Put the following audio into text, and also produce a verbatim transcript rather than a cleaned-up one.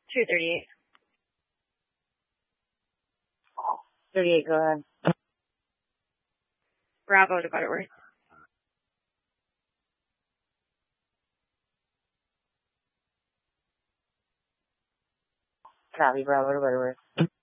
two thirty-eight. thirty-eight, go ahead. Bravo to Butterworth. Copy, Bravo to Butterworth.